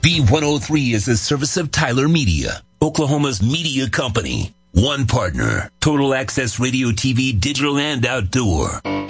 B103 is a service of Tyler Media, Oklahoma's media company. One partner, Total Access Radio TV, Digital and Outdoor.